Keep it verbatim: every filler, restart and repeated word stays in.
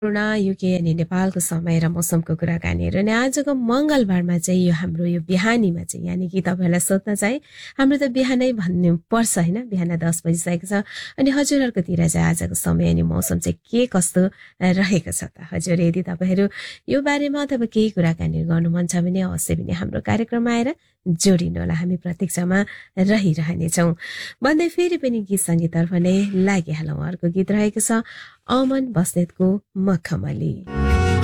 पूर्ण युके अनि नेपालको समय र मौसमको कुराकानीहरू। अनि आजको मङ्गलबारमा चाहिँ यो हाम्रो यो बिहानीमा चाहिँ यानि कि तपाईँहरूलाई सोध्न चाहिँ हाम्रो त बिहानै भन्नु पर्छ होइन, बिहान दस बजिसकेको छ। अनि हजुरहरूकोतिर चाहिँ आजको समय अनि मौसम चाहिँ के कस्तो रहेको छ त? हजुर यदि तपाईँहरू यो बारेमा अथवा केही कुराकानीहरू गर्नु मन छ भने अवश्य पनि हाम्रो कार्यक्रममा आएर जोडिनु होला, हामी प्रतीक्षामा रहिरहनेछौँ भन्दै फेरि पनि गीत सङ्गीततर्फ नै लागिहालौँ। अर्को गीत रहेको छ अमन बस्नेतको मखमली।